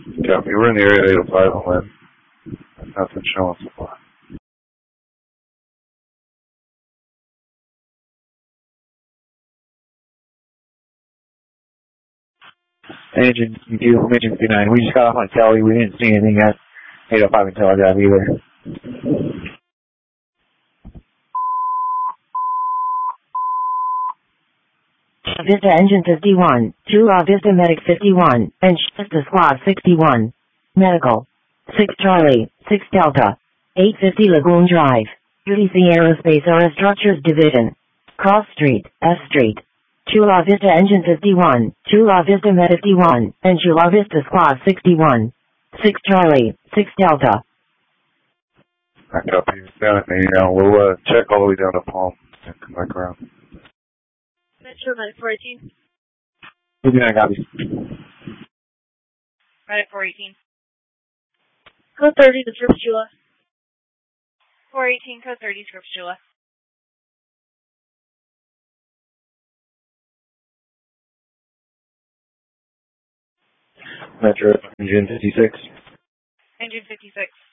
Copy. We're in the area 805 on land. Nothing showing so far. Engine 2 from Engine 59. We just got off on Kelly. We didn't see anything at 805 and Telegraph either. Vista Engine 51, 2 Vista Medic 51, and Vista Squad 61. Medical. 6 Charlie, 6 Delta. 850 Lagoon Drive. UTC Aerospace Aerostructures Division. Cross Street, S Street. Chula Vista Engine 51, Chula Vista Med 51, and Chula Vista Squad 61. 6 Charlie, 6 Delta. I copy. Down at me now. We'll check all the way down to Palm and come back around. Metro Medic 418. I copy. Medic 418. Code 30 to Trips Chula. 418, code 30, Trips Chula. Metro Engine 56. Engine 56.